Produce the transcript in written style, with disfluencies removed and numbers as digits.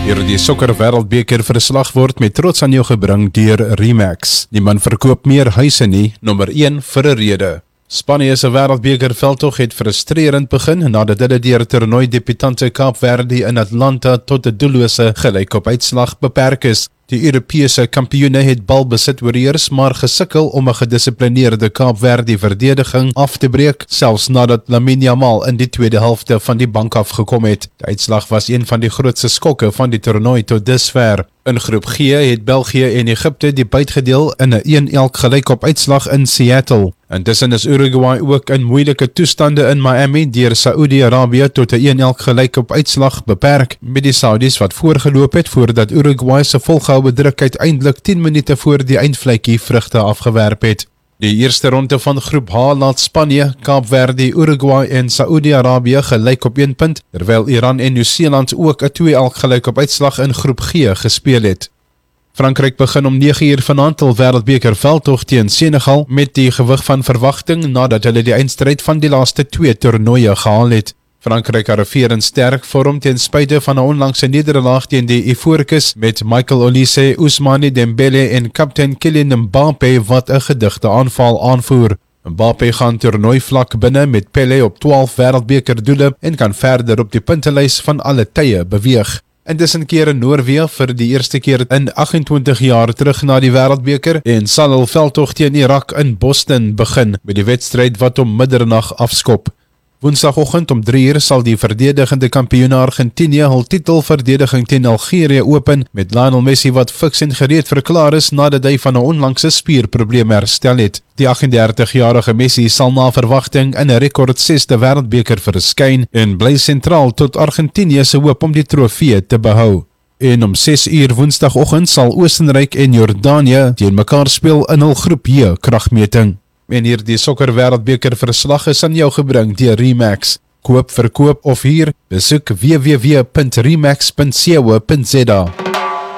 Hierdie sokker wêreldbeker verslag word met trots aan jou gebring deur Remax. Die man verkoop meer huise nie, nommer 1 vir 'n rede. Spanje se wêreldbeker veldtog het frustrerend begin nadat hulle deur toernooi debutante Kaapverde in Atlanta tot 'n doellose gelykop uitslag beperk is. Die Europese kampioene het balbesit oorheers, maar gesukkel om 'n gedissiplineerde Kaapverde verdediging af te breek, selfs nadat Lamine Yamal in die tweede helfte van die bank afgekom het. Die uitslag was een van die grootste skokke van die toernooi tot dusver. In groep G het België en Egipte die byt gedeel in 'n 1-1 gelykop uitslag in Seattle. Intussen is Uruguay ook in moeilike toestande in Miami deur Saudi-Arabië tot 'n 1-1 gelykop uitslag beperk, met die Saudis wat voorgeloop het voordat Uruguay se volgehoue druk uiteindelik 10 minute voor die eindvletjie vrugte afgewerp het. Die eerste ronde van groep H laat Spanje, Kaapverde, Uruguay en Saudi-Arabië gelyk op 1 punt, terwyl Iran en Nieu-Seeland ook 'n 2-1 gelykop uitslag in groep G gespeel het. Frankryk begin om 9 uur vanaand hul wêreldbeker veldtog teen Senegal met die gewig van verwagting nadat hulle die eindstryd van die laaste 2 toernooie gehaal het. Frankryk arriveer in sterk vorm ten spyte van 'n onlangse nederlaag teen die Ivoorkes met Michael Olise, Ousmane Dembele en kaptein Kylian Mbappé wat 'n gedigte aanval aanvoer. Mbappé gaan toernooi vlak binne met Pelé op 12 wêreldbeker doele en kan verder op die puntelys van alle tye beweeg. Intussen keer Noorwe vir die eerste keer in 28 jaar terug na die wêreldbeker en sal hul veldtog teen Irak in Boston begin met die wedstryd wat om middernag afskop. Woensdagoggend om 3 uur sal die verdedigende kampioene Argentinië hul titelverdediging teen Algerië open met Lionel Messi wat fiks en gereed verklaar is nadat hy van 'n onlangse spierprobleem herstel het. Die 38-jarige Messi sal na verwagting in 'n rekord 6de wêreldbeker verskyn en bly sentraal tot Argentinië se hoop om die trofee te behou. En om 6 uur woensdagoggend sal Oostenryk en Jordanië teen mekaar speel in hul groep J kragmeting. En hierdie sokker wêreldbeker verslag is aan jou gebring deur Remax. Koop, verkoop of huur, besoek www.remax.co.za.